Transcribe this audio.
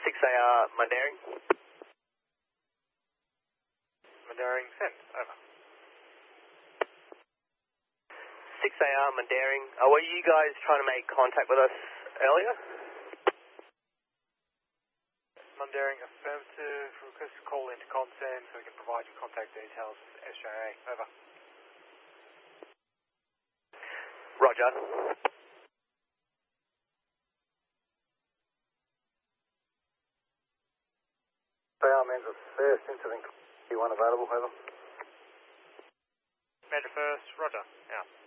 6AR Mundaring. Mundaring, send. Over. 6AR Mundaring. Were you guys trying to make contact with us earlier? Mundaring, affirmative. Request to call into Consend so we can provide you contact details with SJA. Over. Roger. Men's first, incident 1 available, over. Commander first, roger. Out.